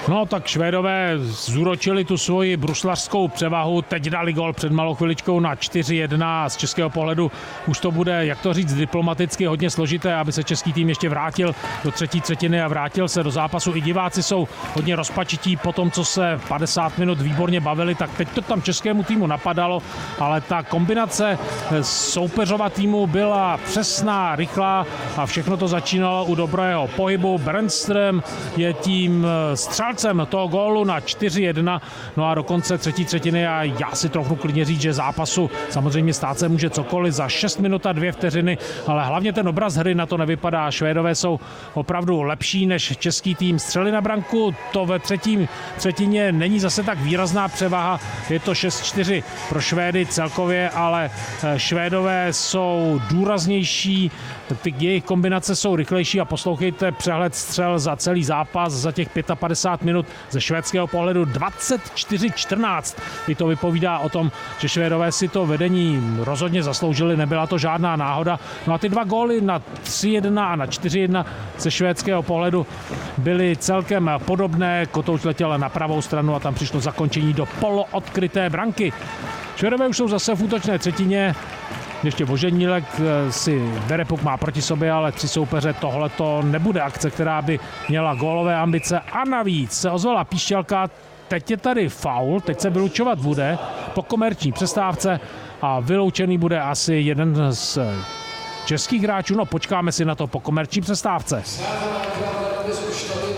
No tak Švédové zúročili tu svoji bruslařskou převahu, teď dali gol před malou chviličkou na 4-1 a z českého pohledu už to bude, jak to říct, diplomaticky hodně složité, aby se český tým ještě vrátil do třetí třetiny a vrátil se do zápasu. I diváci jsou hodně rozpačití po tom, co se 50 minut výborně bavili, tak teď to tam českému týmu napadalo, ale ta kombinace soupeřova týmu byla přesná, rychlá a všechno to začínalo u dobrého pohybu. Brandström je tím střelcem toho gólu na 4-1, no a do konce třetí třetiny a já si trochu klidně říct, že zápasu samozřejmě stát se může cokoliv za 6 minut a 2 vteřiny, ale hlavně ten obraz hry na to nevypadá. Švédové jsou opravdu lepší než český tým. Střely na branku, to ve třetí třetině není zase tak výrazná převaha, je to 6-4 pro Švédy celkově, ale Švédové jsou důraznější, ty jejich kombinace jsou rychlejší a poslouchejte přehled střel za celý zápas, za těch 55 minut ze švédského pohledu 24-14. I to vypovídá o tom, že Švédové si to vedení rozhodně zasloužili, nebyla to žádná náhoda. No a ty dva góly na 3-1 a na 4-1 ze švédského pohledu byly celkem podobné. Kotouč letěl na pravou stranu a tam přišlo zakončení do poloodkryté branky. Švédové už jsou zase v útočné třetině. Ještě Voženílek si bere puk, má proti sobě, ale 3 soupeře, tohle to nebude akce, která by měla gólové ambice. A navíc se ozvala píšťalka, teď je tady faul, teď se vylučovat bude po komerční přestávce a vyloučený bude asi jeden z českých hráčů. No počkáme si na to po komerční přestávce.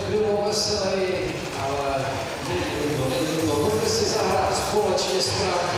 Ale si zahrát společně s